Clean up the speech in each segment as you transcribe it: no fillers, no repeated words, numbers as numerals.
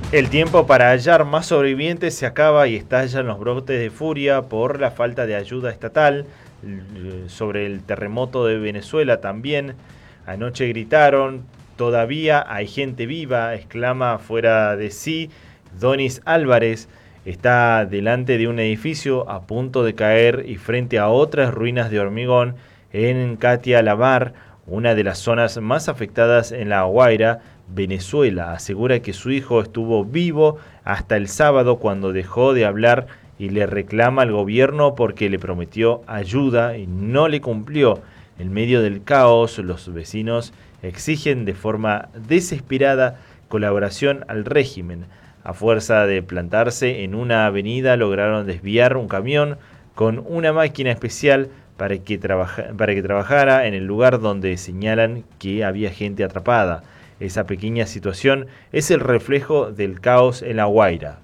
El tiempo para hallar más sobrevivientes se acaba y estallan los brotes de furia por la falta de ayuda estatal. Sobre el terremoto de Venezuela también. Anoche gritaron, todavía hay gente viva, exclama fuera de sí Donis Álvarez. Está delante de un edificio a punto de caer y frente a otras ruinas de hormigón en Catia Lamar, una de las zonas más afectadas en La Guaira, Venezuela. Asegura que su hijo estuvo vivo hasta el sábado cuando dejó de hablar y le reclama al gobierno porque le prometió ayuda y no le cumplió. En medio del caos, los vecinos exigen de forma desesperada colaboración al régimen. A fuerza de plantarse en una avenida lograron desviar un camión con una máquina especial para que trabajara en el lugar donde señalan que había gente atrapada. Esa pequeña situación es el reflejo del caos en La Guaira.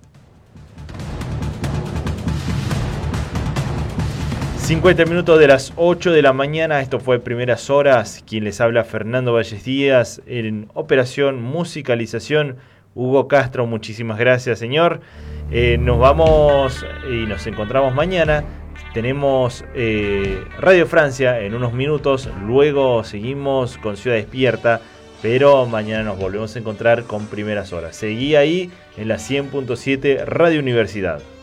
50 minutos de las 8 de la mañana, esto fue Primeras Horas, quien les habla Fernando Valles Díaz, en operación musicalización Hugo Castro, muchísimas gracias señor. Nos vamos y nos encontramos mañana, tenemos Radio Francia en unos minutos, luego seguimos con Ciudad Despierta, pero mañana nos volvemos a encontrar con Primeras Horas. Seguí ahí en la 100.7 Radio Universidad.